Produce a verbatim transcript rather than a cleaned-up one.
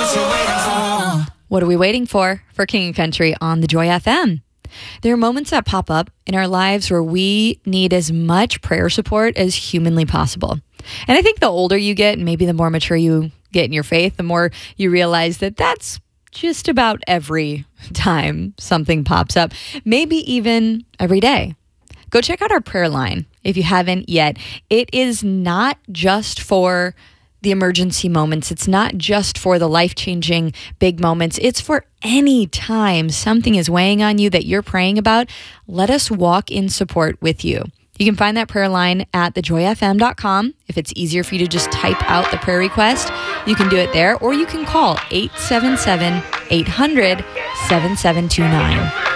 What are we waiting for? For King and Country on the Joy F M. There are moments that pop up in our lives where we need as much prayer support as humanly possible. And I think the older you get, and maybe the more mature you get in your faith, the more you realize that that's just about every time something pops up, maybe even every day. Go check out our prayer line if you haven't yet. It is not just for the emergency moments. It's not just for the life-changing big moments. It's for any time something is weighing on you that you're praying about. Let us walk in support with you. You can find that prayer line at the joy f m dot com. If it's easier for you to just type out the prayer request, you can do it there, or you can call eight seven seven, eight hundred, seven seven two nine.